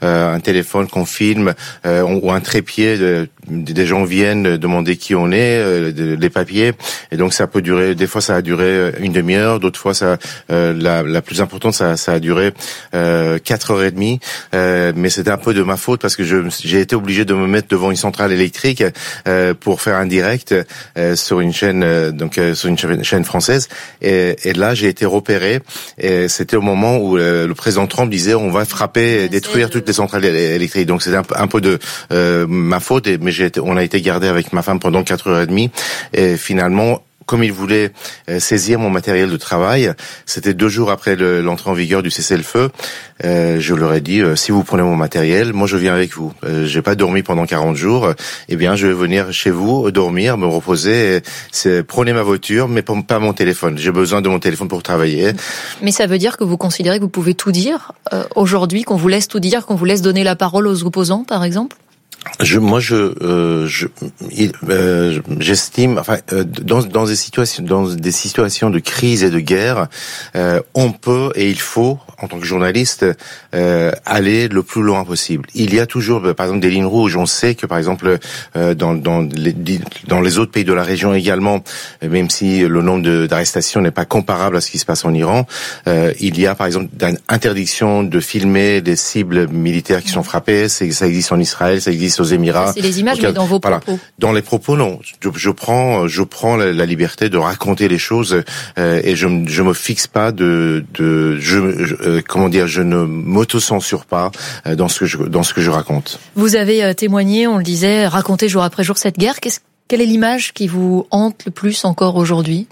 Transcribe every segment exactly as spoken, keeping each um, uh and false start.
euh, un téléphone qu'on filme euh, ou un trépied. De, des gens viennent demander qui on est, euh, de, les papiers, et donc ça peut durer. Des fois, ça a duré une demi-heure. D'autres fois, ça, euh, la, la plus importante, ça, ça a duré euh, quatre heures et demie. Euh, mais c'était un peu de ma faute parce que je, j'ai été obligé de me mettre devant une centrale électrique euh, pour faire un direct euh, sur une chaîne, euh, donc euh, sur une chaîne française. Et, et là, j'ai été repéré. Et c'était au moment où euh, le président Trump disait on va frapper, et détruire toutes les centrales électriques. Donc c'était un, un peu de euh, ma faute. Et, mais j'ai été, on a été gardé avec ma femme pendant quatre heures et demie. Et finalement, comme il voulait euh, saisir mon matériel de travail, c'était deux jours après le, l'entrée en vigueur du cessez-le-feu. Euh, je leur ai dit euh, si vous prenez mon matériel, moi je viens avec vous. Euh, j'ai pas dormi pendant quarante jours. Euh, eh bien, je vais venir chez vous dormir, me reposer. Et c'est, prenez ma voiture, mais pas, pas mon téléphone. J'ai besoin de mon téléphone pour travailler. Mais ça veut dire que vous considérez que vous pouvez tout dire euh, aujourd'hui, qu'on vous laisse tout dire, qu'on vous laisse donner la parole aux opposants, par exemple? Je, moi, je, euh, je, il, euh, j'estime, enfin, euh, dans, dans des situations, dans des situations de crise et de guerre, euh, on peut et il faut, en tant que journaliste, euh, aller le plus loin possible. Il y a toujours, par exemple, des lignes rouges. On sait que, par exemple, euh, dans, dans les, dans les autres pays de la région également, même si le nombre de, d'arrestations n'est pas comparable à ce qui se passe en Iran, euh, il y a, par exemple, une interdiction de filmer des cibles militaires qui sont frappées. C'est, ça existe en Israël, ça existe aux Émirats. C'est les images, donc, mais dans vos voilà. propos. Dans les propos, non. Je, je prends, je prends la, la liberté de raconter les choses euh, et je, je me fixe pas de, de, je, je euh, comment dire, je ne m'auto-censure pas euh, dans ce que je, dans ce que je raconte. Vous avez euh, témoigné, on le disait, raconté jour après jour cette guerre. Qu'est-ce, quelle est l'image qui vous hante le plus encore aujourd'hui?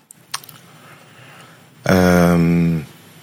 Euh...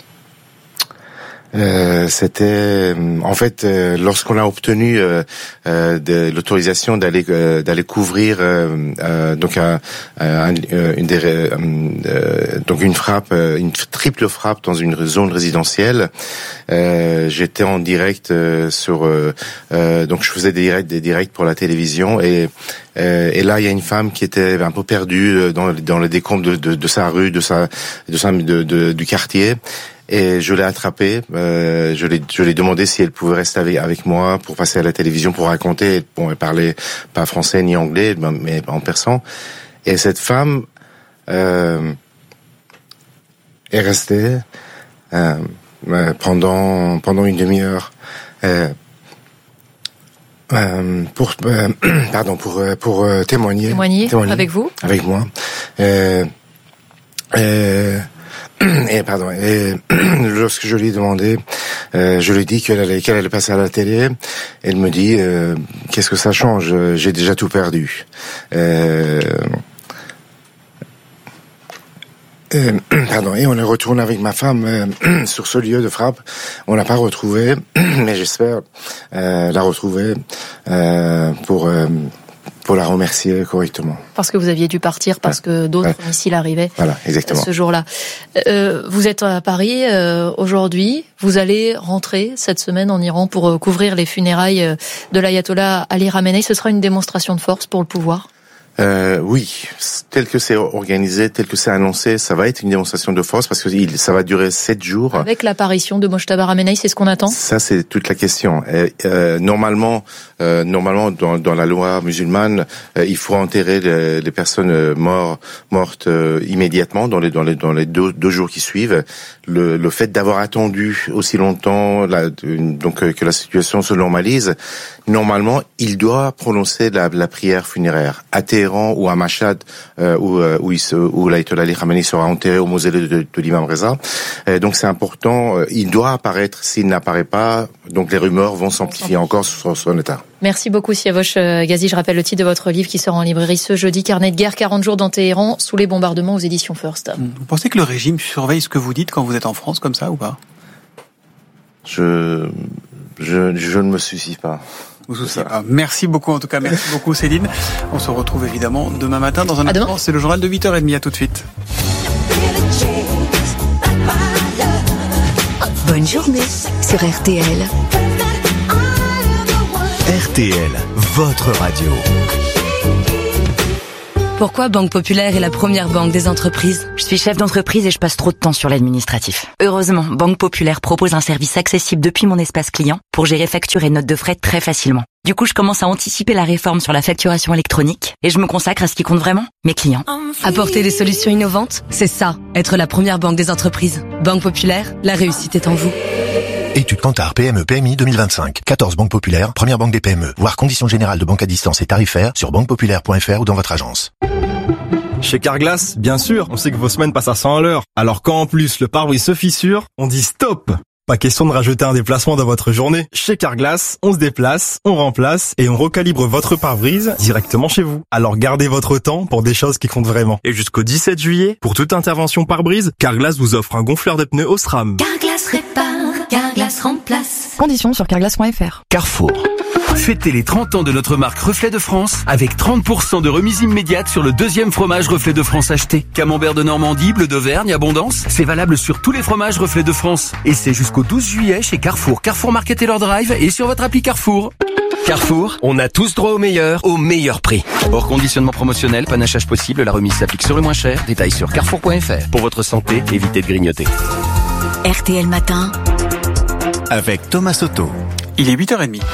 Euh, c'était en fait euh, lorsqu'on a obtenu euh, euh, de l'autorisation d'aller euh, d'aller couvrir euh, euh, donc un, un, une des, euh, donc une frappe une triple frappe dans une zone résidentielle. Euh, j'étais en direct euh, sur euh, euh, donc je faisais des directs des directs pour la télévision et euh, et là il y a une femme qui était un peu perdue dans dans les décombres de, de, de sa rue de sa de sa de, de, du quartier. Et je l'ai attrapée, euh, je l'ai, je l'ai demandé si elle pouvait rester avec, avec moi pour passer à la télévision, pour raconter. Bon, elle parlait pas français ni anglais, mais en persan. Et cette femme euh, est restée euh, pendant pendant une demi-heure euh, euh, pour euh, pardon pour pour euh, témoigner, témoigner, témoigner avec vous, avec moi. Euh, euh, Et pardon. Et lorsque je lui ai demandé, euh, je lui ai dit qu'elle allait, qu'elle allait passer à la télé. Elle me dit euh, qu'est-ce que ça change? J'ai déjà tout perdu. Euh, euh, pardon. Et on est retourné avec ma femme euh, sur ce lieu de frappe. On l'a pas retrouvé, mais j'espère euh, la retrouver euh, pour. Euh, pour la remercier correctement. Parce que vous aviez dû partir, parce que d'autres ouais. missiles arrivaient voilà, exactement. ce jour-là. Euh, vous êtes à Paris euh, aujourd'hui, vous allez rentrer cette semaine en Iran pour euh, couvrir les funérailles de l'ayatollah Ali Khamenei. Ce sera une démonstration de force pour le pouvoir ? Euh, oui, tel que c'est organisé, tel que c'est annoncé, ça va être une démonstration de force parce que il, ça va durer sept jours. Avec l'apparition de Mojtaba Khamenei, c'est ce qu'on attend. Ça, c'est toute la question. Et, euh, normalement, euh, normalement, dans, dans la loi musulmane, euh, il faut enterrer les, les personnes mortes, mortes euh, immédiatement dans les dans les dans les deux, deux jours qui suivent. Le, le fait d'avoir attendu aussi longtemps, la, donc euh, que la situation se normalise, normalement, il doit prononcer la, la prière funéraire à Téhéran ou à Mashhad, euh, où, euh, où, il se, où l'ayatollah Ali Khamenei sera enterré au mausolée de, de, de l'imam Reza. Euh, donc c'est important. Euh, il doit apparaître. S'il n'apparaît pas, donc les rumeurs vont s'amplifier encore sur son état. Merci beaucoup, Siavosh Ghazi. Je rappelle le titre de votre livre qui sort en librairie ce jeudi, Carnet de guerre, quarante jours dans Téhéran, sous les bombardements, aux éditions First. Vous pensez que le régime surveille ce que vous dites quand vous êtes en France comme ça ou pas ? Je, je, je ne me soucie pas. Vous souciez pas. Merci beaucoup, en tout cas, merci beaucoup Céline. On se retrouve évidemment demain matin dans un instant. C'est le journal de huit heures trente, à tout de suite. Bonne journée sur R T L. R T L, votre radio. Pourquoi Banque Populaire est la première banque des entreprises? Je suis chef d'entreprise et je passe trop de temps sur l'administratif. Heureusement, Banque Populaire propose un service accessible depuis mon espace client pour gérer factures et notes de frais très facilement. Du coup, je commence à anticiper la réforme sur la facturation électronique et je me consacre à ce qui compte vraiment, mes clients. Apporter des solutions innovantes, c'est ça, être la première banque des entreprises. Banque Populaire, la réussite est en vous. Étude Kantar P M E P M I deux mille vingt-cinq. quatorze banques populaires, première banque des P M E. Voir conditions générales de banque à distance et tarifaires sur banque populaire point f r ou dans votre agence. Chez Carglass, bien sûr, on sait que vos semaines passent à cent à l'heure. Alors quand en plus le pare-brise se fissure, on dit stop. Pas question de rajouter un déplacement dans votre journée. Chez Carglass, on se déplace, on remplace et on recalibre votre pare-brise directement chez vous. Alors gardez votre temps pour des choses qui comptent vraiment. Et jusqu'au dix-sept juillet, pour toute intervention pare-brise, Carglass vous offre un gonfleur de pneus Osram. Carglass répare, Carglass remplace. Conditions sur carglass point f r. Carrefour. Fêtez les trente ans de notre marque Reflet de France avec trente pour cent de remise immédiate sur le deuxième fromage Reflet de France acheté. Camembert de Normandie, bleu d'Auvergne, Abondance, c'est valable sur tous les fromages Reflet de France. Et c'est jusqu'au douze juillet chez Carrefour, Carrefour Market et leur drive et sur votre appli Carrefour. Carrefour, on a tous droit au meilleur, au meilleur prix. Hors conditionnement promotionnel, panachage possible, la remise s'applique sur le moins cher. Détails sur carrefour point f r. Pour votre santé, évitez de grignoter. R T L Matin Avec Thomas Soto. Il est huit heures trente.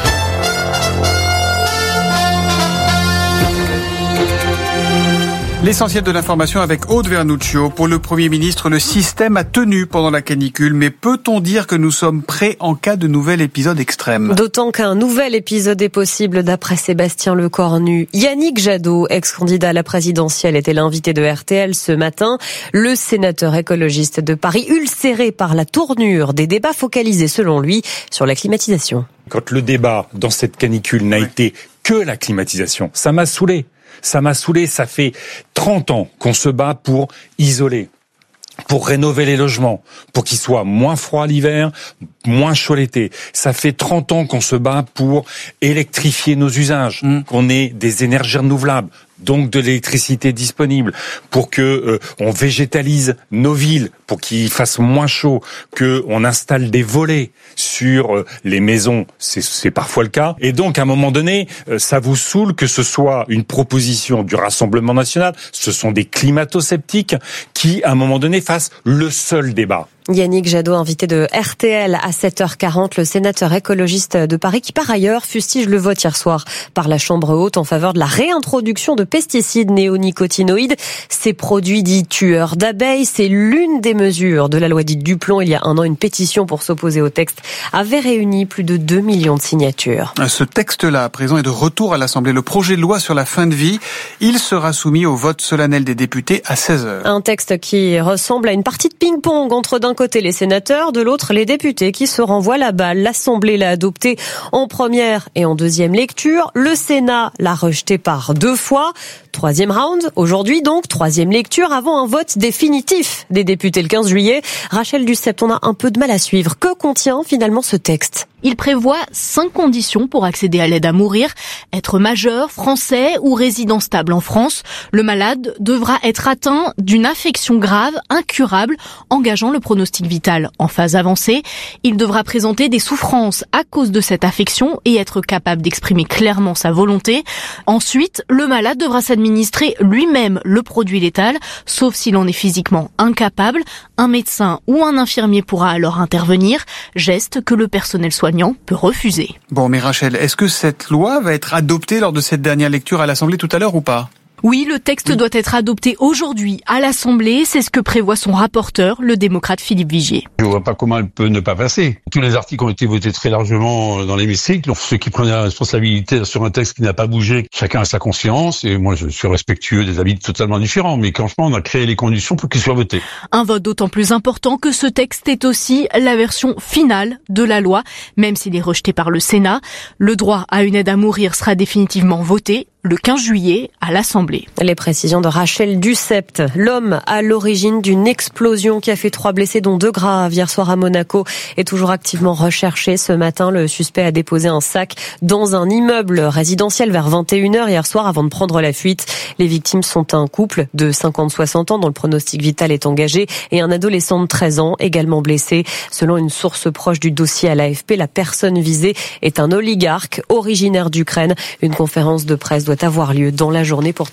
L'essentiel de l'information avec Aude Vernuccio. Pour le Premier ministre, le système a tenu pendant la canicule, mais peut-on dire que nous sommes prêts en cas de nouvel épisode extrême? D'autant qu'un nouvel épisode est possible d'après Sébastien Lecornu. Yannick Jadot, ex-candidat à la présidentielle, était l'invité de R T L ce matin. Le sénateur écologiste de Paris, ulcéré par la tournure des débats focalisés, selon lui, sur la climatisation. Quand le débat dans cette canicule n'a été que la climatisation, ça m'a saoulé. Ça m'a saoulé, ça fait trente ans qu'on se bat pour isoler, pour rénover les logements, pour qu'ils soient moins froids l'hiver, moins chauds l'été. Ça fait trente ans qu'on se bat pour électrifier nos usages, mmh. qu'on ait des énergies renouvelables, donc de l'électricité disponible, pour que euh, on végétalise nos villes, pour qu'il fasse moins chaud, que on installe des volets sur euh, les maisons, c'est, c'est parfois le cas. Et donc, à un moment donné, euh, ça vous saoule que ce soit une proposition du Rassemblement national, ce sont des climato-sceptiques qui, à un moment donné, fassent le seul débat. Yannick Jadot, invité de R T L à sept heures quarante, le sénateur écologiste de Paris qui par ailleurs fustige le vote hier soir par la Chambre haute en faveur de la réintroduction de pesticides néonicotinoïdes. Ces produits dits tueurs d'abeilles, c'est l'une des mesures de la loi dite Duplon. Il y a un an, une pétition pour s'opposer au texte avait réuni plus de deux millions de signatures. Ce texte-là, à présent, est de retour à l'Assemblée. Le projet de loi sur la fin de vie, il sera soumis au vote solennel des députés à seize heures. Un texte qui ressemble à une partie de ping-pong entre d'un côté les sénateurs, de l'autre les députés qui se renvoient la balle. L'Assemblée l'a adopté en première et en deuxième lecture. Le Sénat l'a rejeté par deux fois. Troisième round, aujourd'hui donc, troisième lecture avant un vote définitif des députés le quinze juillet. Rachel Dussept, on a un peu de mal à suivre. Que contient finalement ce texte ? Il prévoit cinq conditions pour accéder à l'aide à mourir. Être majeur, français ou résident stable en France. Le malade devra être atteint d'une affection grave, incurable, engageant le pronostic vital en phase avancée. Il devra présenter des souffrances à cause de cette affection et être capable d'exprimer clairement sa volonté. Ensuite, le malade devra s'administrer lui-même le produit létal, sauf s'il en est physiquement incapable. Un médecin ou un infirmier pourra alors intervenir, geste que le personnel soignant peut refuser. Bon, mais Rachel, est-ce que cette loi va être adoptée lors de cette dernière lecture à l'Assemblée tout à l'heure ou pas ? Oui, le texte oui. doit être adopté aujourd'hui à l'Assemblée. C'est ce que prévoit son rapporteur, le démocrate Philippe Vigier. Je vois pas comment elle peut ne pas passer. Tous les articles ont été votés très largement dans l'hémicycle. Ceux qui prennent la responsabilité sur un texte qui n'a pas bougé, chacun a sa conscience. Et moi, je suis respectueux des avis totalement différents. Mais franchement, on a créé les conditions pour qu'il soit voté. Un vote d'autant plus important que ce texte est aussi la version finale de la loi, même s'il est rejeté par le Sénat. Le droit à une aide à mourir sera définitivement voté le quinze juillet à l'Assemblée. Les précisions de Rachel Dussept. L'homme à l'origine d'une explosion qui a fait trois blessés dont deux graves hier soir à Monaco est toujours activement recherché. Ce matin, le suspect a déposé un sac dans un immeuble résidentiel vers vingt et une heures hier soir avant de prendre la fuite. Les victimes sont un couple de cinquante à soixante ans dont le pronostic vital est engagé et un adolescent de treize ans également blessé. Selon une source proche du dossier à l'A F P, la personne visée est un oligarque originaire d'Ukraine. Une conférence de presse doit avoir lieu dans la journée pour tenter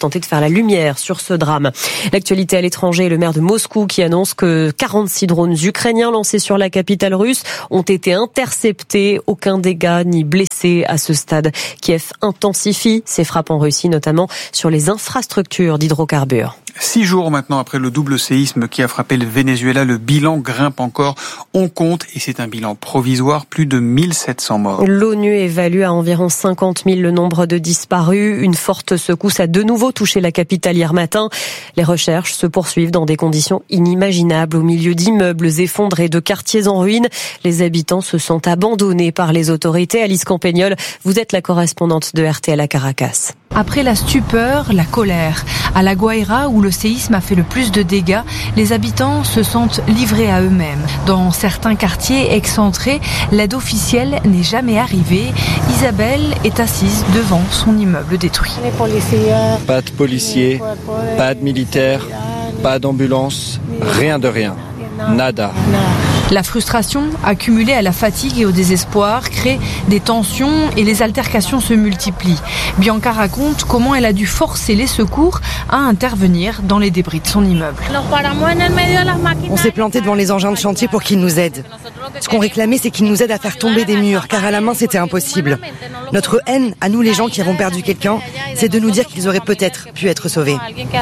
tenter de faire la lumière sur ce drame. L'actualité à l'étranger, le maire de Moscou qui annonce que quarante-six drones ukrainiens lancés sur la capitale russe ont été interceptés. Aucun dégât ni blessé à ce stade. Kiev intensifie ses frappes en Russie, notamment sur les infrastructures d'hydrocarbures. Six jours maintenant après le double séisme qui a frappé le Venezuela, le bilan grimpe encore. On compte, et c'est un bilan provisoire, plus de mille sept cents morts. L'ONU évalue à environ cinquante mille le nombre de disparus. Une forte secousse a de nouveau touché la capitale hier matin. Les recherches se poursuivent dans des conditions inimaginables au milieu d'immeubles effondrés, de quartiers en ruine. Les habitants se sentent abandonnés par les autorités. Alice Campagnol, vous êtes la correspondante de R T L à Caracas. Après la stupeur, la colère. À La Guaira, où le séisme a fait le plus de dégâts, les habitants se sentent livrés à eux-mêmes. Dans certains quartiers excentrés, l'aide officielle n'est jamais arrivée. Isabelle est assise devant son immeuble détruit. Pas de policiers, pas de militaires, pas d'ambulance, rien de rien. Nada. La frustration, accumulée à la fatigue et au désespoir, crée des tensions et les altercations se multiplient. Bianca raconte comment elle a dû forcer les secours à intervenir dans les débris de son immeuble. On s'est planté devant les engins de chantier pour qu'ils nous aident. Ce qu'on réclamait, c'est qu'ils nous aident à faire tomber des murs, car à la main, c'était impossible. Notre haine, à nous les gens qui avons perdu quelqu'un, c'est de nous dire qu'ils auraient peut-être pu être sauvés.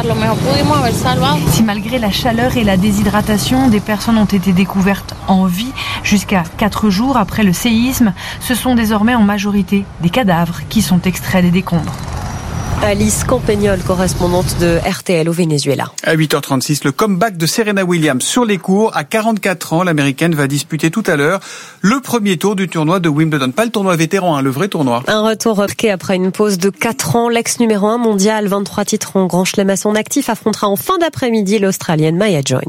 Si malgré la chaleur et la déshydratation, des personnes ont été découvertes en vie jusqu'à quatre jours après le séisme, ce sont désormais en majorité des cadavres qui sont extraits des décombres. Alice Campagnol, correspondante de R T L au Venezuela. À huit heures trente-six, le comeback de Serena Williams sur les courts. À quarante-quatre ans, l'américaine va disputer tout à l'heure le premier tour du tournoi de Wimbledon. Pas le tournoi vétéran, hein, le vrai tournoi. Un retour marqué après une pause de quatre ans. L'ex numéro un mondial, vingt-trois titres en grand chelem à son actif, affrontera en fin d'après-midi l'Australienne Maya Joint.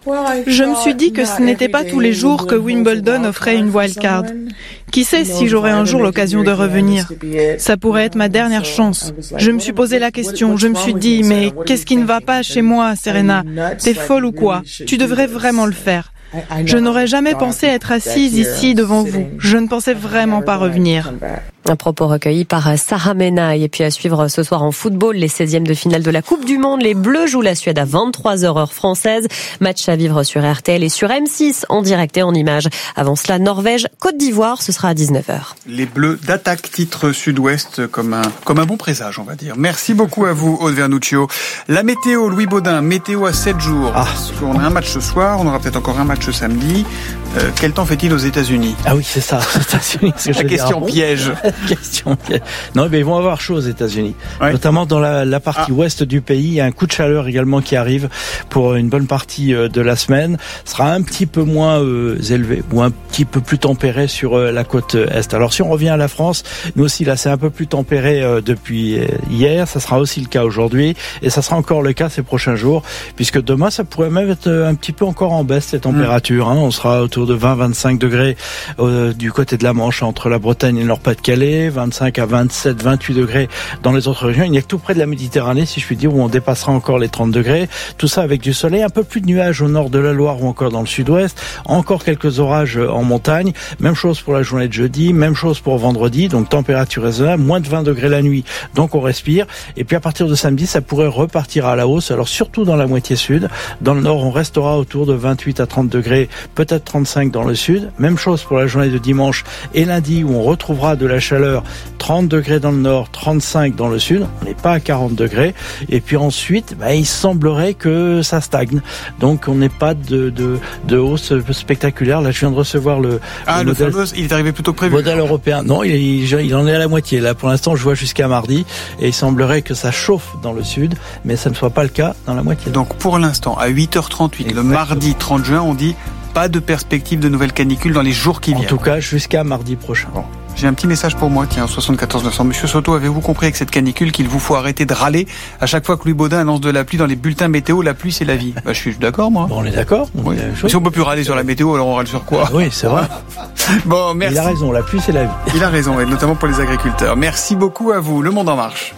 Je me suis dit que ce n'était pas tous les jours que Wimbledon offrait une wildcard. Qui sait si j'aurai un jour l'occasion de revenir. Ça pourrait être ma dernière chance. Je me suis posé la question, je me suis dit, mais qu'est-ce qui ne va pas chez moi, Serena? T'es folle ou quoi? Tu devrais vraiment le faire. Je n'aurais jamais pensé être assise ici devant vous. Je ne pensais vraiment pas revenir. Un propos recueilli par Sarah Menaille. Et puis à suivre ce soir en football, les seizièmes de finale de la Coupe du Monde. Les Bleus jouent la Suède à vingt-trois heures heure française. Match à vivre sur R T L et sur M six en direct et en images. Avant cela, Norvège, Côte d'Ivoire, ce sera à dix-neuf heures. Les Bleus d'attaque, titre Sud-Ouest, comme un, comme un bon présage, on va dire. Merci beaucoup à vous, Aude Vernuccio. La météo, Louis Baudin, météo à sept jours. Ah. On a un match ce soir, on aura peut-être encore un match ce samedi. Euh, quel temps fait-il aux États-Unis? Ah oui, c'est ça, aux États-Unis. C'est la question piège. question piège. Non, mais ils vont avoir chaud aux États-Unis, ouais. Notamment dans la, la partie ah. ouest du pays. Il y a un coup de chaleur également qui arrive pour une bonne partie de la semaine. Ce sera un petit peu moins euh, élevé ou un petit peu plus tempéré sur euh, la côte est. Alors si on revient à la France, nous aussi là, c'est un peu plus tempéré euh, depuis hier. Ça sera aussi le cas aujourd'hui et ça sera encore le cas ces prochains jours, puisque demain ça pourrait même être un petit peu encore en baisse les températures. Mmh. Hein. On sera autour de vingt à vingt-cinq degrés euh, du côté de la Manche entre la Bretagne et le Nord-Pas-de-Calais, vingt-cinq à vingt-sept, vingt-huit degrés dans les autres régions. Il n'y a que tout près de la Méditerranée, si je puis dire, où on dépassera encore les trente degrés. Tout ça avec du soleil, un peu plus de nuages au nord de la Loire ou encore dans le sud-ouest. Encore quelques orages en montagne. Même chose pour la journée de jeudi, même chose pour vendredi. Donc température raisonnable, moins de vingt degrés la nuit. Donc on respire. Et puis à partir de samedi, ça pourrait repartir à la hausse. Alors surtout dans la moitié sud. Dans le nord, on restera autour de vingt-huit à trente degrés, peut-être trente-cinq dans le sud. Même chose pour la journée de dimanche et lundi où on retrouvera de la chaleur, trente degrés dans le nord, trente-cinq dans le sud. On n'est pas à quarante degrés. Et puis ensuite, bah, il semblerait que ça stagne. Donc on n'est pas de, de, de hausse spectaculaire. Là, je viens de recevoir le, ah, le, le modèle, fameux, il est arrivé plutôt que prévu. Modèle européen. Non, il, il, il en est à la moitié. Là, pour l'instant, je vois jusqu'à mardi. Et il semblerait que ça chauffe dans le sud, mais ça ne soit pas le cas dans la moitié. Donc pour l'instant, à huit heures trente-huit, exactement. Le mardi trente juin, on dit pas de perspective de nouvelles canicules dans les jours qui viennent. En tout cas, jusqu'à mardi prochain. Bon. J'ai un petit message pour moi, tiens, soixante-quatorze neuf cents. Monsieur Soto, avez-vous compris avec cette canicule qu'il vous faut arrêter de râler à chaque fois que Louis Baudin annonce de la pluie dans les bulletins météo? La pluie, c'est la vie. Bah, je suis d'accord, moi. Bon, on est d'accord. Oui. Si on peut plus râler sur la météo, alors on râle sur quoi? Ah oui, c'est vrai. Bon, merci. Il a raison, la pluie, c'est la vie. Il a raison, et notamment pour les agriculteurs. Merci beaucoup à vous. Le Monde en marche.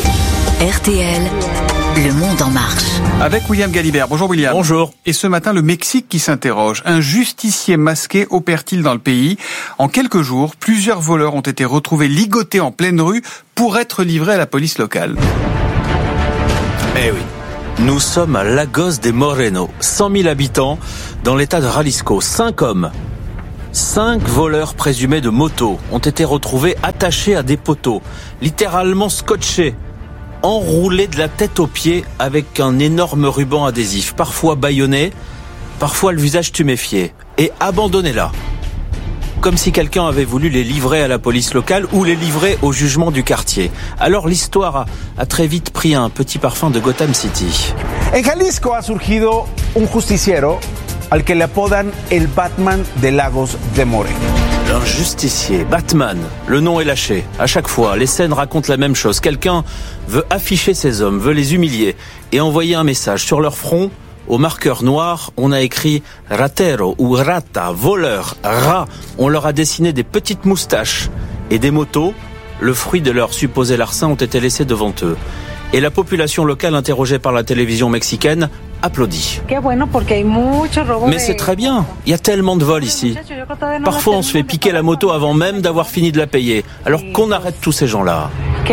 R T L, Le Monde en marche. Avec William Galibert. Bonjour William. Bonjour. Et ce matin, le Mexique qui s'interroge. Un justicier masqué opère-t-il dans le pays? En quelques jours, plusieurs voleurs ont été retrouvés ligotés en pleine rue pour être livrés à la police locale. Eh oui. Nous sommes à Lagos de Moreno, cent mille habitants, dans l'état de Jalisco. Cinq hommes, cinq voleurs présumés de motos ont été retrouvés attachés à des poteaux, littéralement scotchés, enroulés de la tête aux pieds avec un énorme ruban adhésif, parfois bâillonnés, parfois le visage tuméfié, et abandonnés là. Comme si quelqu'un avait voulu les livrer à la police locale ou les livrer au jugement du quartier. Alors l'histoire a, a très vite pris un petit parfum de Gotham City. En Jalisco ha surgido un justiciero al que le apodan el Batman de Lagos de Moreno. Un justicier, Batman, le nom est lâché. À chaque fois, les scènes racontent la même chose. Quelqu'un veut afficher ses hommes, veut les humilier et envoyer un message. Sur leur front, au marqueur noir, on a écrit « ratero » ou « rata », voleur, rat. On leur a dessiné des petites moustaches et des motos. Le fruit de leur supposé larcin ont été laissés devant eux. Et la population locale interrogée par la télévision mexicaine applaudit. Mais c'est très bien, il y a tellement de vols ici. Parfois on se fait piquer la moto avant même d'avoir fini de la payer. Alors qu'on arrête tous ces gens-là.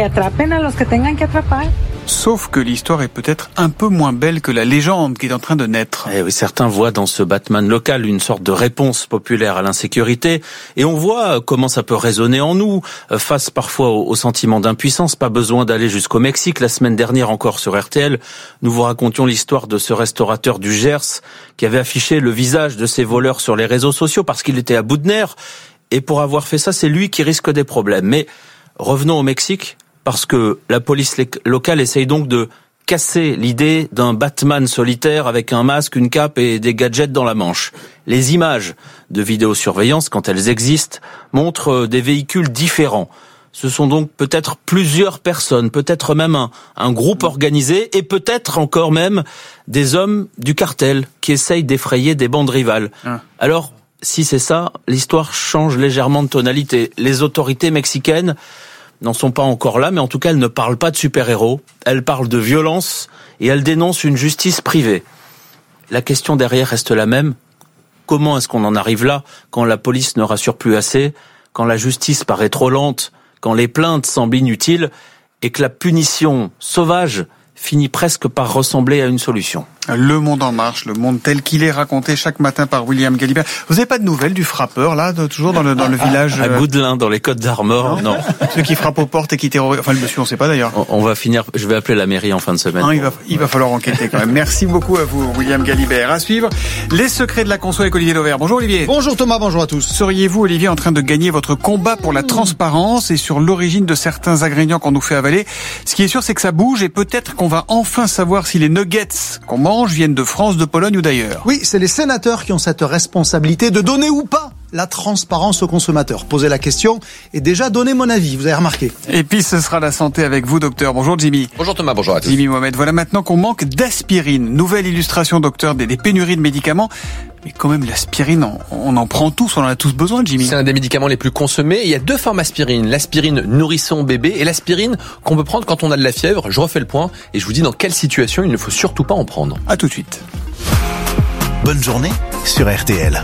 Sauf que l'histoire est peut-être un peu moins belle que la légende qui est en train de naître. Eh oui, certains voient dans ce Batman local une sorte de réponse populaire à l'insécurité. Et on voit comment ça peut résonner en nous, face parfois au, au sentiment d'impuissance. Pas besoin d'aller jusqu'au Mexique. La semaine dernière encore sur R T L, nous vous racontions l'histoire de ce restaurateur du Gers qui avait affiché le visage de ses voleurs sur les réseaux sociaux parce qu'il était à bout de nerfs. Et pour avoir fait ça, c'est lui qui risque des problèmes. Mais revenons au Mexique. Parce que la police locale essaye donc de casser l'idée d'un Batman solitaire avec un masque, une cape et des gadgets dans la manche. Les images de vidéosurveillance, quand elles existent, montrent des véhicules différents. Ce sont donc peut-être plusieurs personnes, peut-être même un, un groupe organisé et peut-être encore même des hommes du cartel qui essayent d'effrayer des bandes rivales. Ah. Alors, si c'est ça, l'histoire change légèrement de tonalité. Les autorités mexicaines n'en sont pas encore là, mais en tout cas, elles ne parlent pas de super-héros. Elles parlent de violence et elles dénoncent une justice privée. La question derrière reste la même. Comment est-ce qu'on en arrive là quand la police ne rassure plus assez, quand la justice paraît trop lente, quand les plaintes semblent inutiles et que la punition sauvage finit presque par ressembler à une solution. Le monde en marche, le monde tel qu'il est raconté chaque matin par William Galibert. Vous n'avez pas de nouvelles du frappeur, là, de, toujours dans le, dans le village à Goudelin, dans les Côtes d'Armor, non. non. Ceux qui frappent aux portes et qui terrorisent. Enfin, le monsieur, on ne sait pas d'ailleurs. On, on va finir, je vais appeler la mairie en fin de semaine. Non, il va, il va falloir enquêter quand même. Merci beaucoup à vous, William Galibert. À suivre, les secrets de la conso avec Olivier Dauvert. Bonjour Olivier. Bonjour Thomas, bonjour à tous. Seriez-vous, Olivier, en train de gagner votre combat pour la transparence et sur l'origine de certains ingrédients qu'on nous fait avaler? Ce qui est sûr, c'est que ça bouge et peut-être qu'on va enfin savoir si les nuggets qu'on mange viennent de France, de Pologne ou d'ailleurs. Oui, c'est les sénateurs qui ont cette responsabilité de donner ou pas la transparence aux consommateurs. Poser la question et déjà donner mon avis, vous avez remarqué. Et puis ce sera la santé avec vous, docteur. Bonjour Jimmy. Bonjour Thomas, bonjour à tous. Jimmy Mohamed, voilà maintenant qu'on manque d'aspirine. Nouvelle illustration, docteur, des, des pénuries de médicaments. Mais quand même, l'aspirine, on, on en prend tous, on en a tous besoin, Jimmy. C'est un des médicaments les plus consommés. Il y a deux formes aspirine. L'aspirine nourrisson bébé et l'aspirine qu'on peut prendre quand on a de la fièvre. Je refais le point et je vous dis dans quelle situation il ne faut surtout pas en prendre. À tout de suite. Bonne journée sur R T L.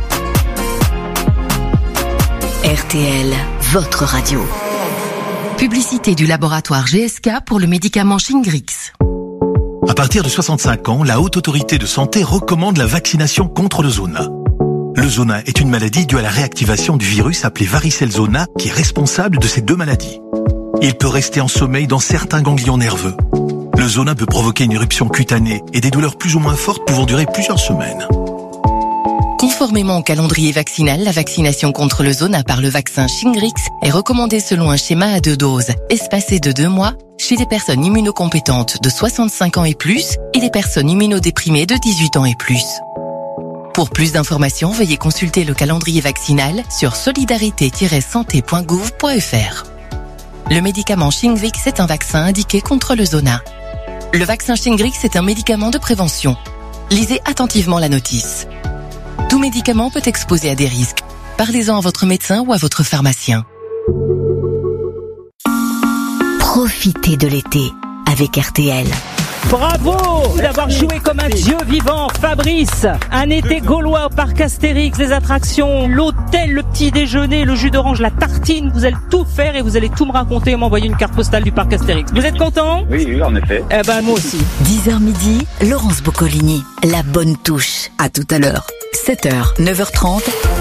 R T L, votre radio. Publicité du laboratoire G S K pour le médicament Shingrix. À partir de soixante-cinq ans, la Haute Autorité de Santé recommande la vaccination contre le zona. Le zona est une maladie due à la réactivation du virus appelé varicelle zona qui est responsable de ces deux maladies. Il peut rester en sommeil dans certains ganglions nerveux. Le zona peut provoquer une éruption cutanée et des douleurs plus ou moins fortes pouvant durer plusieurs semaines. Conformément au calendrier vaccinal, la vaccination contre le zona par le vaccin Shingrix est recommandée selon un schéma à deux doses, espacé de deux mois, chez les personnes immunocompétentes de soixante-cinq ans et plus et les personnes immunodéprimées de dix-huit ans et plus. Pour plus d'informations, veuillez consulter le calendrier vaccinal sur solidarité tiret santé point gouv point f r. Le médicament Shingrix est un vaccin indiqué contre le zona. Le vaccin Shingrix est un médicament de prévention. Lisez attentivement la notice. Tout médicament peut exposer à des risques. Parlez-en à votre médecin ou à votre pharmacien. Profitez de l'été avec R T L. Bravo d'avoir joué comme un dieu vivant, Fabrice. Un été gaulois au parc Astérix, les attractions, l'hôtel, le petit déjeuner, le jus d'orange, la tartine. Vous allez tout faire et vous allez tout me raconter et m'envoyer une carte postale du parc Astérix. Vous êtes content ? Oui, oui, en effet. Eh ben, moi aussi. dix heures midi, Laurence Boccolini. La bonne touche. À tout à l'heure. sept heures, neuf heures trente.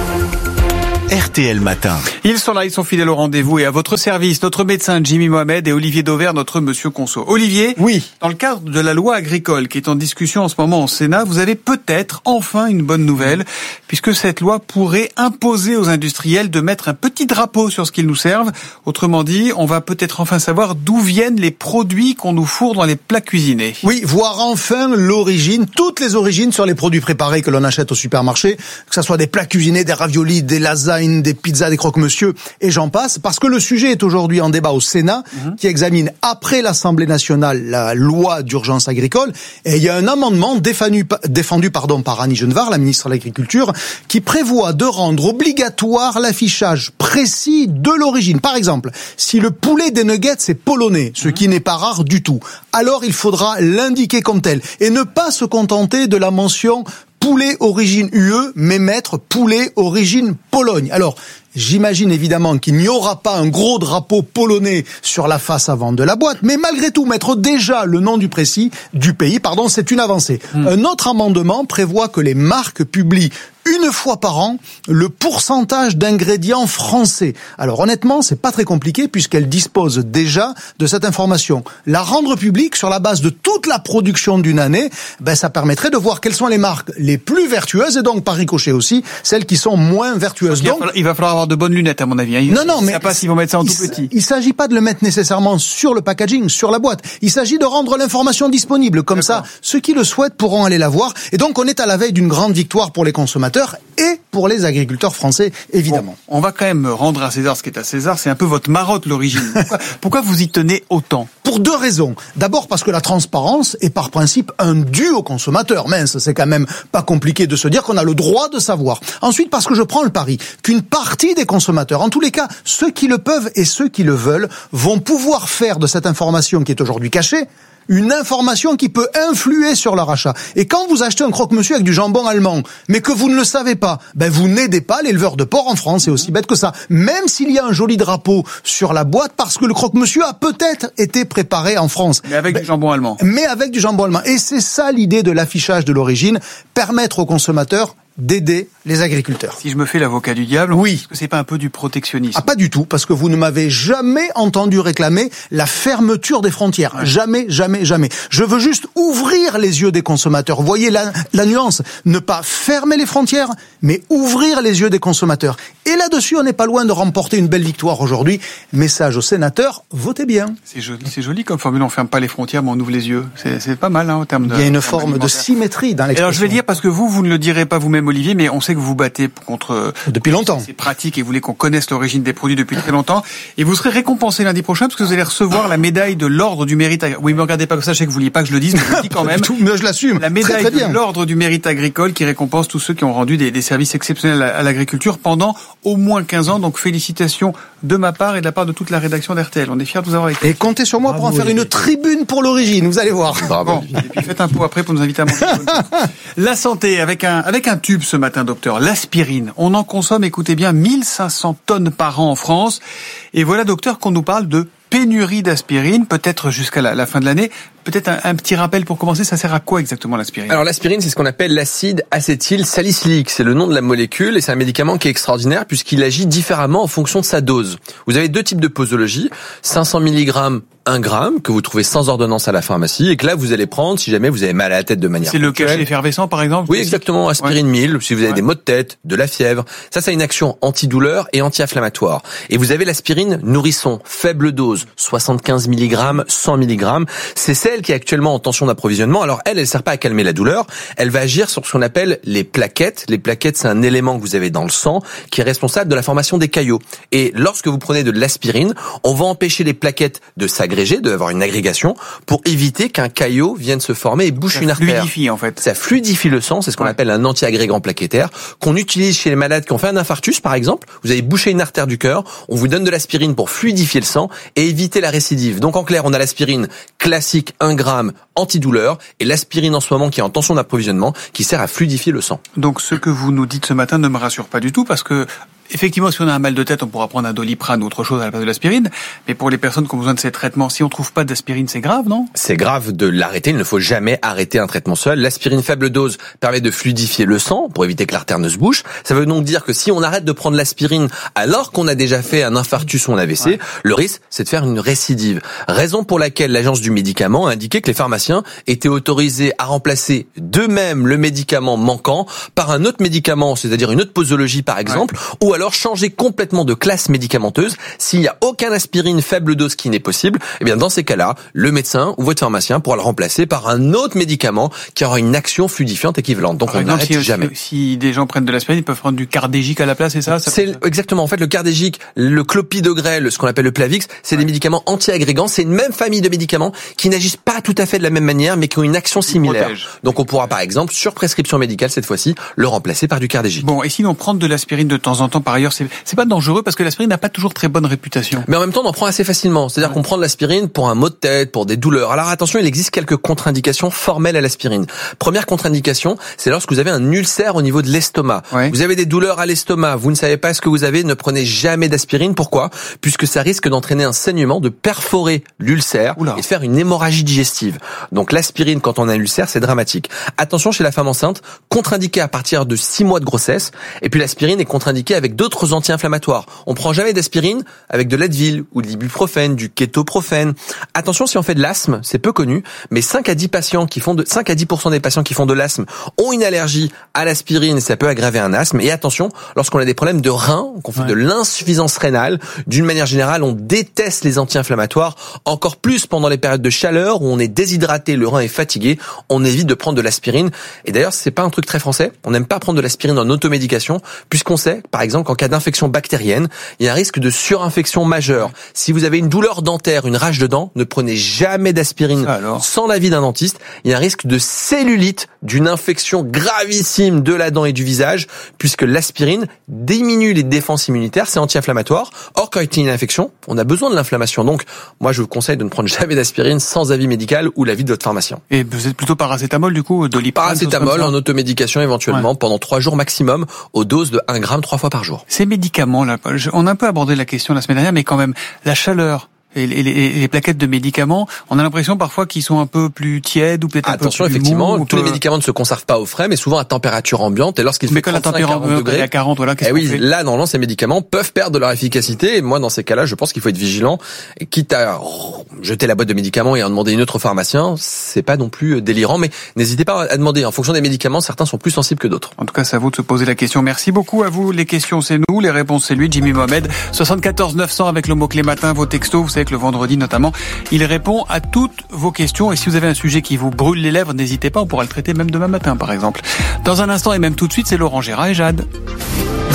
R T L Matin. Ils sont là, ils sont fidèles au rendez-vous et à votre service, notre médecin Jimmy Mohamed et Olivier Dauvert, notre monsieur Conso. Olivier, oui. Dans le cadre de la loi agricole qui est en discussion en ce moment au Sénat, vous avez peut-être enfin une bonne nouvelle, puisque cette loi pourrait imposer aux industriels de mettre un petit drapeau sur ce qu'ils nous servent. Autrement dit, on va peut-être enfin savoir d'où viennent les produits qu'on nous fourre dans les plats cuisinés. Oui, voir enfin l'origine, toutes les origines sur les produits préparés que l'on achète au supermarché, que ce soit des plats cuisinés, des raviolis, des lasagnes, des pizzas, des croque-monsieur, et j'en passe, parce que le sujet est aujourd'hui en débat au Sénat, mmh. qui examine après l'Assemblée nationale la loi d'urgence agricole, et il y a un amendement défendu, défendu pardon, par Annie Genevard, la ministre de l'Agriculture, qui prévoit de rendre obligatoire l'affichage précis de l'origine. Par exemple, si le poulet des nuggets est polonais, ce qui n'est pas rare du tout, alors il faudra l'indiquer comme tel, et ne pas se contenter de la mention poulet origine U E, mais mettre poulet origine Pologne. Alors, j'imagine évidemment qu'il n'y aura pas un gros drapeau polonais sur la face avant de la boîte, mais malgré tout, mettre déjà le nom du précis, du pays, pardon, c'est une avancée. Mmh. Un autre amendement prévoit que les marques publient une fois par an le pourcentage d'ingrédients français. Alors honnêtement, c'est pas très compliqué puisqu'elle dispose déjà de cette information. La rendre publique sur la base de toute la production d'une année, ben ça permettrait de voir quelles sont les marques les plus vertueuses et donc par ricochet aussi celles qui sont moins vertueuses. Donc, donc il va falloir avoir de bonnes lunettes à mon avis. Hein. Non non, mais je sais pas s'ils vont mettre ça en tout petit. Il s'agit pas de le mettre nécessairement sur le packaging, sur la boîte. Il s'agit de rendre l'information disponible comme D'accord. ça. Ceux qui le souhaitent pourront aller la voir et donc on est à la veille d'une grande victoire pour les consommateurs et pour les agriculteurs français, évidemment. Bon, on va quand même rendre à César ce qui est à César. C'est un peu votre marotte, l'origine. Pourquoi, pourquoi vous y tenez autant ? Pour deux raisons. D'abord parce que la transparence est par principe un dû aux consommateurs. Mince, c'est quand même pas compliqué de se dire qu'on a le droit de savoir. Ensuite parce que je prends le pari qu'une partie des consommateurs, en tous les cas ceux qui le peuvent et ceux qui le veulent, vont pouvoir faire de cette information qui est aujourd'hui cachée une information qui peut influer sur leur achat. Et quand vous achetez un croque-monsieur avec du jambon allemand, mais que vous ne le savez pas, ben vous n'aidez pas l'éleveur de porc en France, c'est aussi bête que ça. Même s'il y a un joli drapeau sur la boîte, parce que le croque-monsieur a peut-être été préparé en France. Mais avec ben, du jambon allemand. Mais avec du jambon allemand. Et c'est ça l'idée de l'affichage de l'origine, permettre aux consommateurs d'aider les agriculteurs. Si je me fais l'avocat du diable, oui. Est-ce que c'est pas un peu du protectionnisme ? Ah, pas du tout, parce que vous ne m'avez jamais entendu réclamer la fermeture des frontières. Ouais. Jamais, jamais, jamais. Je veux juste ouvrir les yeux des consommateurs. Vous voyez la, la nuance ? Ne pas fermer les frontières, mais ouvrir les yeux des consommateurs. Et là-dessus, on n'est pas loin de remporter une belle victoire aujourd'hui. Message aux sénateurs, votez bien. C'est joli, c'est joli comme formule, on ferme pas les frontières, mais on ouvre les yeux. C'est, c'est pas mal, hein, en termes de... Il y a une forme de symétrie dans l'expression. Alors je vais dire, parce que vous, vous ne le direz pas vous-même, Olivier, mais on sait que vous vous battez contre depuis longtemps. C'est pratique et vous voulez qu'on connaisse l'origine des produits depuis très longtemps. Et vous serez récompensé lundi prochain parce que vous allez recevoir la médaille de l'ordre du mérite. Oui, me regardez pas comme ça, je sais que vous vouliez pas que je le dise, mais je le dis quand même. Tout, mais je l'assume. La médaille très, très de l'ordre du mérite agricole qui récompense tous ceux qui ont rendu des, des services exceptionnels à, à l'agriculture pendant au moins quinze ans. Donc félicitations de ma part et de la part de toute la rédaction d'R T L. On est fiers de vous avoir écouté. Et comptez sur moi Bravo, pour en faire Olivier. Une tribune pour l'origine. Vous allez voir. Bravo. Bon, et puis faites un pot après pour nous inviter à manger. La santé avec un avec un tube ce matin, docteur. L'aspirine. On en consomme, écoutez bien, mille cinq cents tonnes par an en France. Et voilà, docteur, qu'on nous parle de pénurie d'aspirine, peut-être jusqu'à la, la fin de l'année. Peut-être un, un petit rappel pour commencer, ça sert à quoi exactement l'aspirine ? Alors l'aspirine, c'est ce qu'on appelle l'acide acétylsalicylique. C'est le nom de la molécule et c'est un médicament qui est extraordinaire puisqu'il agit différemment en fonction de sa dose. Vous avez deux types de posologie, cinq cents milligrammes, un gramme, que vous trouvez sans ordonnance à la pharmacie et que là vous allez prendre si jamais vous avez mal à la tête de manière C'est le cachet effervescent par exemple ? Oui, exactement, aspirine ouais. mille, si vous avez ouais. des maux de tête, de la fièvre. Ça, ça a une action antidouleur et anti-inflammatoire. Et vous avez l'aspirine nourrisson, faible dose, soixante-quinze milligrammes, cent milligrammes. C'est celle qui est actuellement en tension d'approvisionnement. Alors elle, elle sert pas à calmer la douleur, elle va agir sur ce qu'on appelle les plaquettes. Les plaquettes, c'est un élément que vous avez dans le sang qui est responsable de la formation des caillots. Et lorsque vous prenez de l'aspirine, on va empêcher les plaquettes de s'agréger, d'avoir une agrégation pour éviter qu'un caillot vienne se former et bouche ça une artère. Ça fluidifie en fait. Ça fluidifie le sang, c'est ce qu'on ouais. appelle un anti-agrégant plaquettaire qu'on utilise chez les malades qui ont fait un infarctus par exemple. Vous avez bouché une artère du cœur, on vous donne de l'aspirine pour fluidifier le sang et éviter la récidive. Donc en clair, on a l'aspirine classique un gramme antidouleur et l'aspirine en ce moment qui est en tension d'approvisionnement qui sert à fluidifier le sang. Donc ce que vous nous dites ce matin ne me rassure pas du tout parce que effectivement, si on a un mal de tête, on pourra prendre un Doliprane ou autre chose à la place de l'aspirine. Mais pour les personnes qui ont besoin de ces traitements, si on trouve pas d'aspirine, c'est grave, non? C'est grave de l'arrêter. Il ne faut jamais arrêter un traitement seul. L'aspirine faible dose permet de fluidifier le sang pour éviter que l'artère ne se bouche. Ça veut donc dire que si on arrête de prendre l'aspirine alors qu'on a déjà fait un infarctus ou un A V C, ouais. le risque, c'est de faire une récidive. Raison pour laquelle l'Agence du médicament a indiqué que les pharmaciens étaient autorisés à remplacer d'eux-mêmes le médicament manquant par un autre médicament, c'est-à-dire une autre posologie par exemple, ouais. ou alors changer complètement de classe médicamenteuse. S'il n'y a aucun aspirine faible dose qui n'est possible, eh bien dans ces cas-là, le médecin ou votre pharmacien pourra le remplacer par un autre médicament qui aura une action fluidifiante équivalente. Donc par on n'arrête si, jamais. Si, si des gens prennent de l'aspirine, ils peuvent prendre du cardégique à la place, c'est ça, ça C'est peut... exactement. En fait, le cardégique, le clopidogrel, ce qu'on appelle le Plavix, c'est ouais. des médicaments anti-agrégants. C'est une même famille de médicaments qui n'agissent pas tout à fait de la même manière, mais qui ont une action similaire. Donc on pourra par exemple, sur prescription médicale cette fois-ci, le remplacer par du cardégique. Bon, et sinon prendre de l'aspirine de temps en temps, par ailleurs, c'est c'est pas dangereux parce que l'aspirine n'a pas toujours très bonne réputation. Mais en même temps, on en prend assez facilement. C'est-à-dire ouais. qu'on prend de l'aspirine pour un maux de tête, pour des douleurs. Alors attention, il existe quelques contre-indications formelles à l'aspirine. Première contre-indication, c'est lorsque vous avez un ulcère au niveau de l'estomac. Ouais. Vous avez des douleurs à l'estomac, vous ne savez pas ce que vous avez, ne prenez jamais d'aspirine. Pourquoi ? Puisque ça risque d'entraîner un saignement, de perforer l'ulcère Oula. et de faire une hémorragie digestive. Donc l'aspirine, quand on a un ulcère, c'est dramatique. Attention chez la femme enceinte, contre-indiqué à partir de six mois de grossesse. Et puis l'aspirine est contre-indiquée avec d'autres anti-inflammatoires. On prend jamais d'aspirine avec de l'Advil ou de l'ibuprofène, du kétoprofène. Attention, si on fait de l'asthme, c'est peu connu, mais cinq à dix patients qui font de cinq à dix pour cent des patients qui font de l'asthme ont une allergie à l'aspirine et ça peut aggraver un asthme. Et attention, lorsqu'on a des problèmes de reins, qu'on fait ouais. de l'insuffisance rénale, d'une manière générale, on déteste les anti-inflammatoires, encore plus pendant les périodes de chaleur où on est déshydraté, le rein est fatigué, on évite de prendre de l'aspirine. Et d'ailleurs, c'est pas un truc très français. On n'aime pas prendre de l'aspirine en automédication, puisqu'on sait, par exemple, qu'en cas d'infection bactérienne, il y a un risque de surinfection majeure. Si vous avez une douleur dentaire, une rage de dents, ne prenez jamais d'aspirine sans l'avis d'un dentiste. Il y a un risque de cellulite, d'une infection gravissime de la dent et du visage, puisque l'aspirine diminue les défenses immunitaires, c'est anti-inflammatoire. Or, quand il y a une infection, on a besoin de l'inflammation. Donc, moi, je vous conseille de ne prendre jamais d'aspirine sans avis médical ou l'avis de votre pharmacien. Et vous êtes plutôt paracétamol, du coup, Doliprane? Paracétamol en automédication éventuellement ouais. pendant trois jours maximum, aux doses de un gramme trois fois par jour. Ces médicaments, là, on a un peu abordé la question la semaine dernière, mais quand même, la chaleur et les, les, les plaquettes de médicaments, on a l'impression parfois qu'ils sont un peu plus tièdes ou peut-être un Attention, peu plus effectivement, mous, tous peu... les médicaments ne se conservent pas au frais, mais souvent à température ambiante. Et lorsqu'il fait trente-cinq à quarante degrés, à quarante, voilà, qu'est-ce eh qu'on oui, fait là, normalement, ces médicaments peuvent perdre de leur efficacité. Et moi, dans ces cas-là, je pense qu'il faut être vigilant. Et quitte à jeter la boîte de médicaments et en demander une autre au pharmacien, c'est pas non plus délirant. Mais n'hésitez pas à demander. En fonction des médicaments, certains sont plus sensibles que d'autres. En tout cas, ça vaut de se poser la question. Merci beaucoup à vous. Les questions, c'est nous. Les réponses, c'est lui, Jimmy Mohamed. soixante-quatorze neuf cents avec le mot-clé matin, vos textos. Vous savez que le vendredi, notamment, il répond à toutes vos questions. Et si vous avez un sujet qui vous brûle les lèvres, n'hésitez pas, on pourra le traiter même demain matin, par exemple. Dans un instant et même tout de suite, c'est Laurent Gérard et Jade.